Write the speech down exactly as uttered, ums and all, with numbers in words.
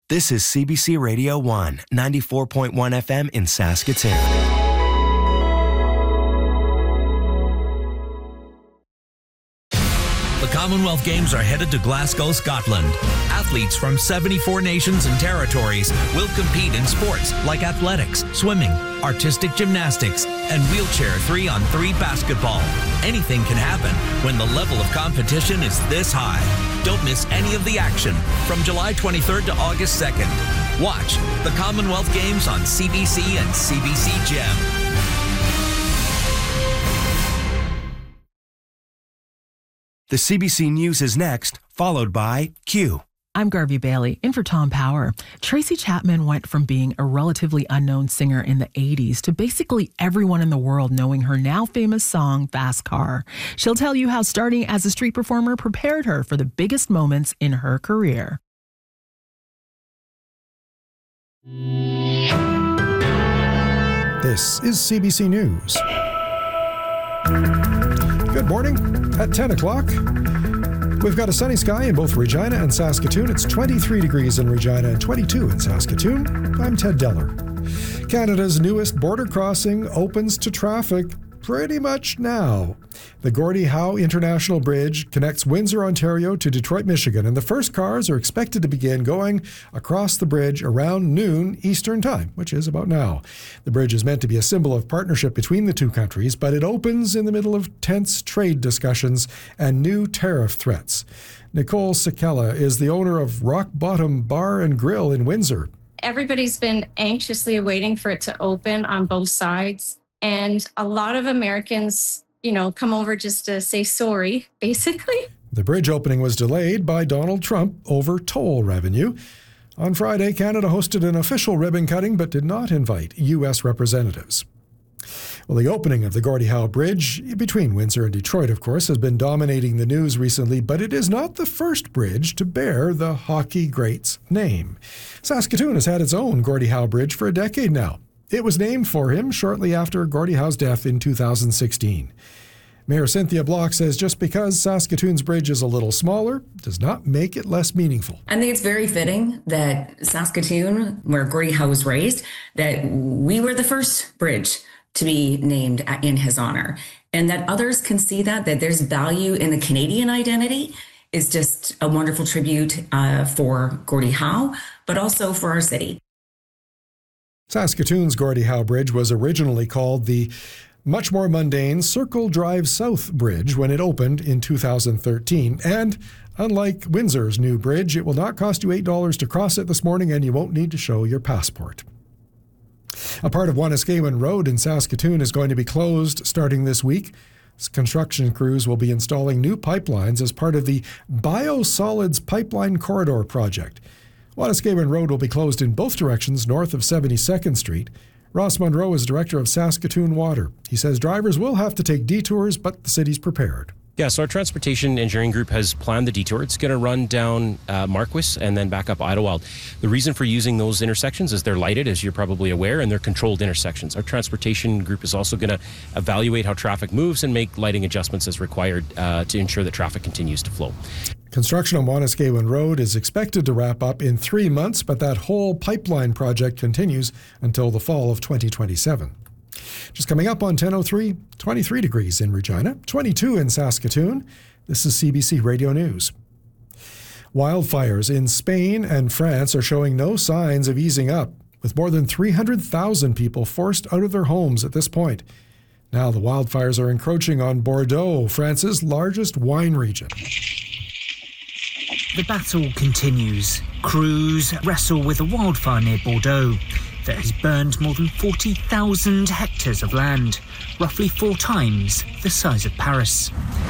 This is C B C Radio one, ninety-four point one F M in Saskatoon. The Commonwealth Games are headed to Glasgow, Scotland. Athletes from seventy-four nations and territories will compete in sports like athletics, swimming, artistic gymnastics, and wheelchair three on three basketball. Anything can happen when the level of competition is this high. Don't miss any of the action from July twenty-third to August second. Watch the Commonwealth Games on C B C and C B C Gem. The C B C News is next, followed by Q. I'm Garvey Bailey, in for Tom Power. Tracy Chapman went from being a relatively unknown singer in the eighties to basically everyone in the world knowing her now famous song, Fast Car. She'll tell you how starting as a street performer prepared her for the biggest moments in her career. This is C B C News. Good morning. At ten o'clock, we've got a sunny sky in both Regina and Saskatoon. It's twenty-three degrees in Regina and twenty-two in Saskatoon. I'm Ted Deller. Canada's newest border crossing opens to traffic pretty much now. The Gordie Howe International Bridge connects Windsor, Ontario to Detroit, Michigan, and the first cars are expected to begin going across the bridge around noon Eastern Time, which is about now. The bridge is meant to be a symbol of partnership between the two countries, but it opens in the middle of tense trade discussions and new tariff threats. Nicole Sekela is the owner of Rock Bottom Bar and Grill in Windsor. Everybody's been anxiously waiting for it to open on both sides. And a lot of Americans, you know, come over just to say sorry, basically. The bridge opening was delayed by Donald Trump over toll revenue. On Friday, Canada hosted an official ribbon cutting but did not invite U S representatives. Well, the opening of the Gordie Howe Bridge, between Windsor and Detroit, of course, has been dominating the news recently, but it is not the first bridge to bear the hockey great's name. Saskatoon has had its own Gordie Howe Bridge for a decade now. It was named for him shortly after Gordie Howe's death in two thousand sixteen. Mayor Cynthia Block says just because Saskatoon's bridge is a little smaller does not make it less meaningful. I think it's very fitting that Saskatoon, where Gordie Howe was raised, that we were the first bridge to be named in his honor, and that others can see that, that there's value in the Canadian identity is just a wonderful tribute uh, for Gordie Howe, but also for our city. Saskatoon's Gordie Howe Bridge was originally called the much more mundane Circle Drive South Bridge when it opened in two thousand thirteen. And unlike Windsor's new bridge, it will not cost you eight dollars to cross it this morning, and you won't need to show your passport. A part of Wanuskewin Road in Saskatoon is going to be closed starting this week. Construction crews will be installing new pipelines as part of the Biosolids Pipeline Corridor project. Wanuskewin Road will be closed in both directions north of seventy-second Street. Ross Monroe is director of Saskatoon Water. He says drivers will have to take detours, but the city's prepared. Yeah, so our transportation engineering group has planned the detour. It's going to run down uh, Marquis and then back up Idlewild. The reason for using those intersections is they're lighted, as you're probably aware, and they're controlled intersections. Our transportation group is also going to evaluate how traffic moves and make lighting adjustments as required uh, to ensure that traffic continues to flow. Construction on Wanuskewin Road is expected to wrap up in three months, but that whole pipeline project continues until the fall of twenty twenty-seven. Just coming up on ten oh three, twenty-three degrees in Regina, twenty-two in Saskatoon. This is C B C Radio News. Wildfires in Spain and France are showing no signs of easing up, with more than three hundred thousand people forced out of their homes at this point. Now the wildfires are encroaching on Bordeaux, France's largest wine region. The battle continues. Crews wrestle with a wildfire near Bordeaux that has burned more than forty thousand hectares of land, roughly four times the size of Paris.